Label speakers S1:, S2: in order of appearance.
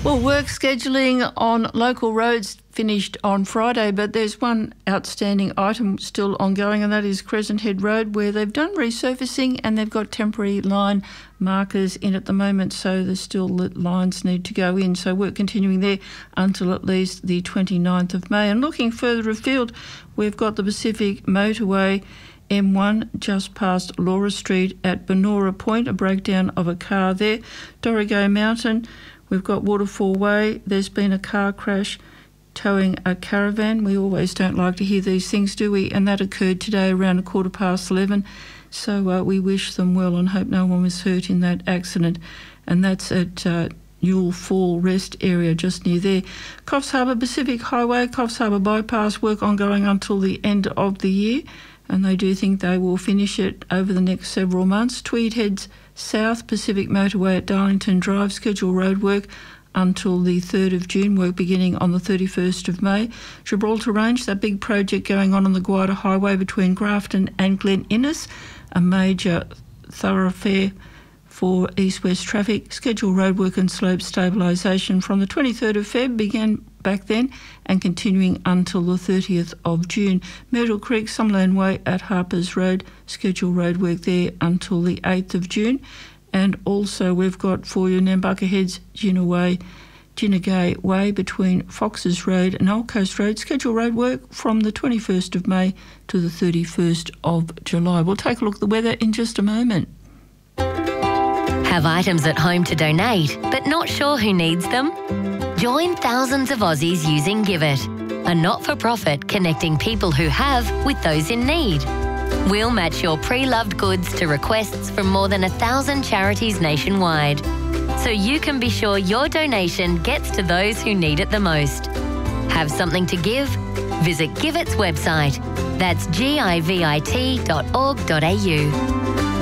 S1: Well, work scheduling on local roads finished on Friday, but there's one outstanding item still ongoing, and that is Crescent Head Road, where they've done resurfacing and they've got temporary line markers in at the moment, so there's still lines need to go in. So work continuing there until at least the 29th of May. And looking further afield, we've got the Pacific Motorway M1 just past Laura Street at Benora Point, a breakdown of a car there. Dorrigo Mountain, we've got Waterfall Way. There's been a car crash towing a caravan. We always don't like to hear these things, do we? And that occurred today around 11:15. So we wish them well and hope no one was hurt in that accident. And that's at Newell Fall Rest area just near there. Coffs Harbour Pacific Highway, Coffs Harbour Bypass, work ongoing until the end of the year, and they do think they will finish it over the next several months. Tweed heads south, Pacific Motorway at Darlington Drive, scheduled road work until the 3rd of June, work beginning on the 31st of May. Gibraltar Range, that big project going on the Guarda Highway between Grafton and Glen Innes, a major thoroughfare for east-west traffic. Scheduled roadwork and slope stabilisation from the 23rd of Feb began back then and continuing until the 30th of June. Myrtle Creek, Summerland Way at Harpers Road, scheduled roadwork there until the 8th of June. And also we've got for you Nambucca Heads, Ginnegay Way between Foxes Road and Old Coast Road, scheduled roadwork from the 21st of May to the 31st of July. We'll take a look at the weather in just a moment.
S2: Have items at home to donate, but not sure who needs them? Join thousands of Aussies using Give It, a not-for-profit connecting people who have with those in need. We'll match your pre-loved goods to requests from more than 1,000 charities nationwide, so you can be sure your donation gets to those who need it the most. Have something to give? Visit Give It's website. That's givit.org.au.